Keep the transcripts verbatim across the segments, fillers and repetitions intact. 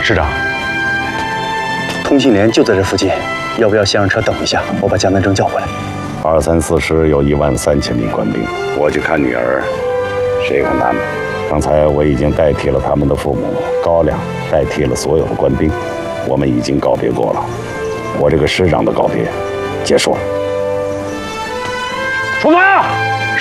师长， 通信连就在这附近，要不要先让车等一下？我把江南征叫回来。 二三四师有一万三千名官兵，我去看女儿，谁敢难呢？刚才我已经代替了他们的父母高粱，代替了所有的官兵，我们已经告别过了。我这个师长的告别结束了。 出发！是。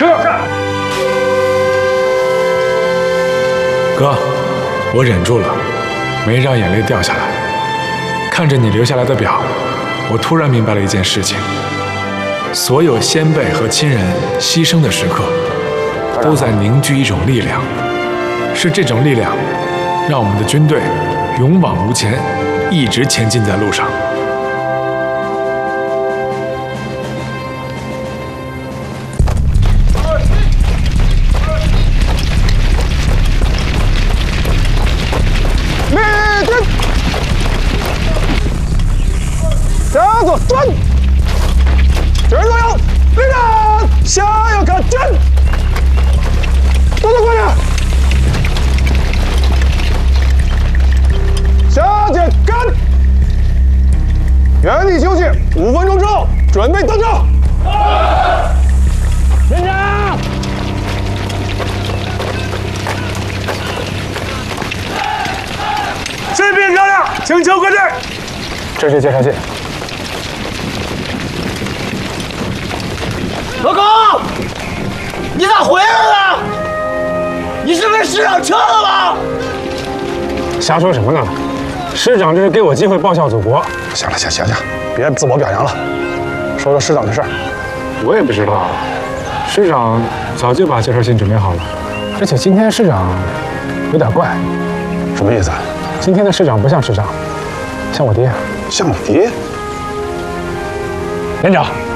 哥，我忍住了，没让眼泪掉下来。看着你留下来的表，我突然明白了一件事情：所有先辈和亲人牺牲的时刻，都在凝聚一种力量。是这种力量，让我们的军队勇往无前，一直前进在路上。 向左转，全左右，立正，向右看准，动作快点，向前看，原地休息五分钟之后准备登场。连长，士兵漂亮，请求归队。 这是介绍信。 老高，你咋回来了？你是被师长撤了吗？ 瞎说什么呢？师长这是给我机会报效祖国。 行了，行行行，别自我表扬了，说说师长的事儿。 我也不知道，师长早就把介绍信准备好了，而且今天师长有点怪。 什么意思？ 今天的师长不像师长，像我爹。 像你爹？ 连长。